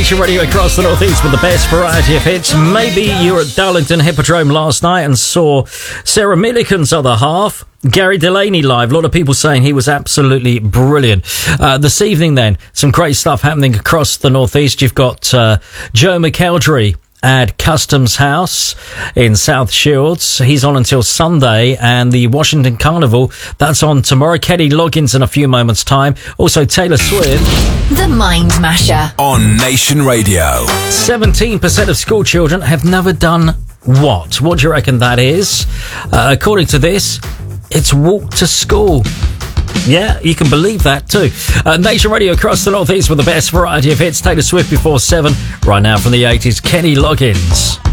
Nation Radio across the Northeast with the best variety of hits. Maybe you were at Darlington Hippodrome last night and saw Sarah Millican's other half, Gary Delaney, live. A lot of people saying he was absolutely brilliant. This evening then, some great stuff happening across the Northeast. You've got Joe McElderry at Customs House in South Shields. He's on until Sunday, and the Washington Carnival, that's on tomorrow. Kenny Loggins in a few moments' time. Also Taylor Swift. The Mind Masher on Nation Radio. 17% of school children have never done what? What do you reckon that is? According to this, it's walk to school. Yeah, you can believe that too. Nation Radio across the Northeast with the best variety of hits. Taylor Swift before 7. Right now from the 80s, Kenny Loggins.